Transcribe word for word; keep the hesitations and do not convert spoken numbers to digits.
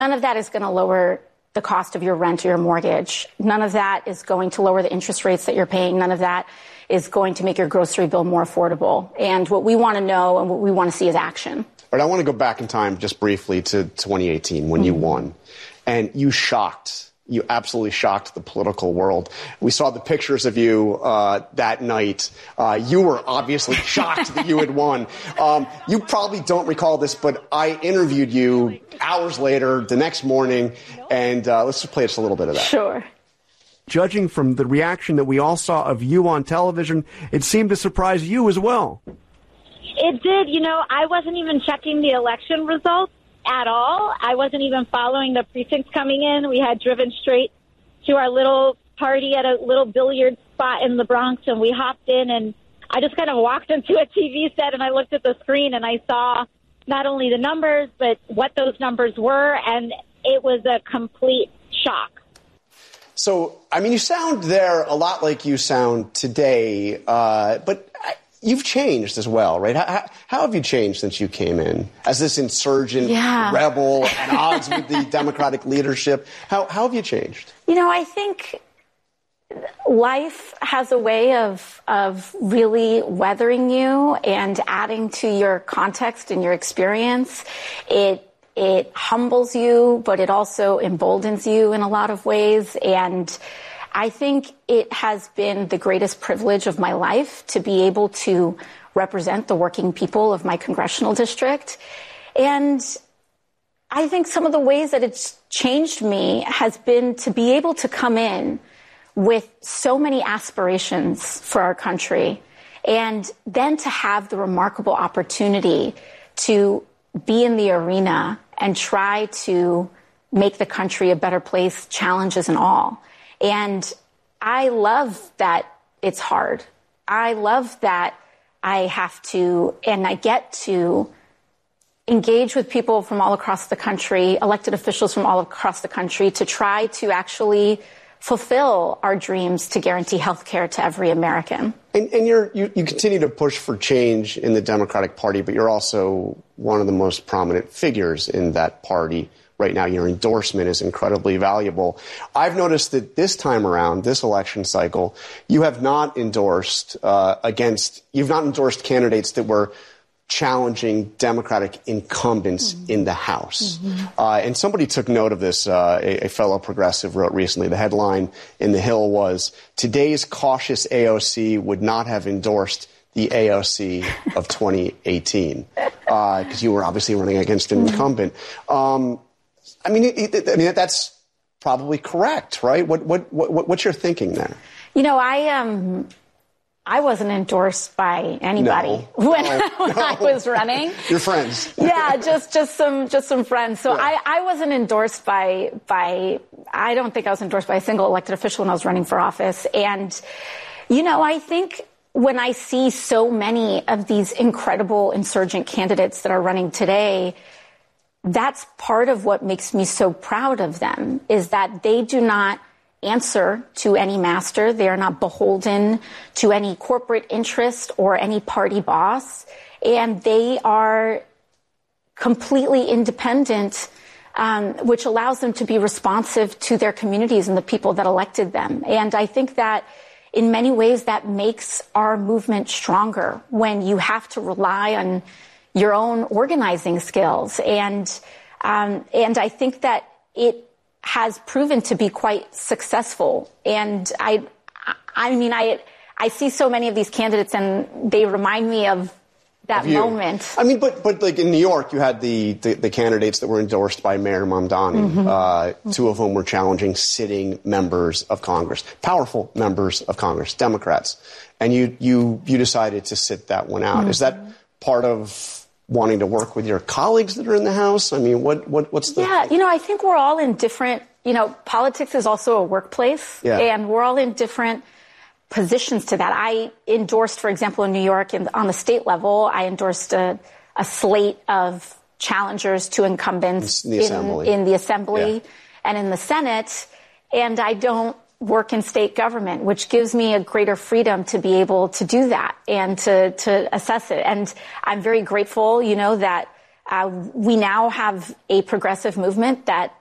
None of that is going to lower the cost of your rent or your mortgage. None of that is going to lower the interest rates that you're paying. None of that is going to make your grocery bill more affordable. And what we want to know and what we want to see is action. But I want to go back in time just briefly to twenty eighteen when mm-hmm. you won. And you shocked, you absolutely shocked the political world. We saw the pictures of you uh, that night. Uh, you were obviously shocked that you had won. Um, you probably don't recall this, but I interviewed you hours later, the next morning, and uh, let's just play just a little bit of that. Sure. Judging from the reaction that we all saw of you on television, it seemed to surprise you as well. It did. You know, I wasn't even checking the election results at all. I wasn't even following the precincts coming in. We had driven straight to our little party at a little billiard spot in the Bronx, and we hopped in, and I just kind of walked into a T V set, and I looked at the screen, and I saw not only the numbers, but what those numbers were, and it was a complete shock. So, I mean, you sound there a lot like you sound today, uh, but you've changed as well, right? How, how have you changed since you came in as this insurgent yeah. rebel at odds with the Democratic leadership? How, how have you changed? You know, I think life has a way of of really weathering you and adding to your context and your experience. It it humbles you, but it also emboldens you in a lot of ways. And I think it has been the greatest privilege of my life to be able to represent the working people of my congressional district. And I think some of the ways that it's changed me has been to be able to come in with so many aspirations for our country, and then to have the remarkable opportunity to be in the arena and try to make the country a better place, challenges and all. And I love that it's hard. I love that I have to, and I get to engage with people from all across the country, elected officials from all across the country, to try to actually fulfill our dreams to guarantee health care to every American. And, and you're, you, you continue to push for change in the Democratic Party, but you're also one of the most prominent figures in that party right now. Your endorsement is incredibly valuable. I've noticed that this time around, this election cycle, you have not endorsed uh, against, you've not endorsed candidates that were challenging Democratic incumbents mm-hmm. in the House. Mm-hmm. Uh, and somebody took note of this. Uh, a, a fellow progressive wrote recently, the headline in The Hill was, "Today's cautious A O C would not have endorsed the A O C of twenty eighteen." Because uh, you were obviously running against an incumbent. Um, I mean, it, it, I mean, that's probably correct, right? What, what, what, what's your thinking there? You know, I, um, I wasn't endorsed by anybody no, when, no, when no. I was running. Your friends. Yeah, just, just some, just some friends. So yeah. I, I wasn't endorsed by, by, I don't think I was endorsed by a single elected official when I was running for office. And, you know, I think when I see so many of these incredible insurgent candidates that are running today, that's part of what makes me so proud of them, is that they do not answer to any master. They are not beholden to any corporate interest or any party boss. And they are completely independent, um, which allows them to be responsive to their communities and the people that elected them. And I think that in many ways that makes our movement stronger, when you have to rely on your own organizing skills. And, um, and I think that it has proven to be quite successful. And I, I mean, I, I see so many of these candidates and they remind me of that of moment. I mean, but, but like in New York, you had the, the, the candidates that were endorsed by Mayor Mamdani, mm-hmm. uh, two of whom were challenging sitting members of Congress, powerful members of Congress, Democrats. And you, you, you decided to sit that one out. Mm-hmm. Is that part of wanting to work with your colleagues that are in the House? I mean, what, what what's the... Yeah, you know, I think we're all in different, you know, politics is also a workplace, yeah. and we're all in different positions to that. I endorsed, for example, in New York, in, on the state level, I endorsed a, a slate of challengers to incumbents in the Assembly, in, in the assembly yeah. and in the Senate, and I don't work in state government, which gives me a greater freedom to be able to do that and to, to assess it. And I'm very grateful, you know, that Uh, we now have a progressive movement that